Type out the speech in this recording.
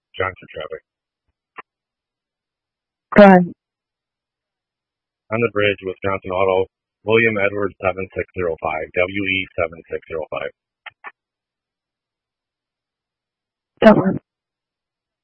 Johnson traffic. Go ahead. On the bridge, Wisconsin Auto, William Edwards 7605, WE 7605. Don't worry.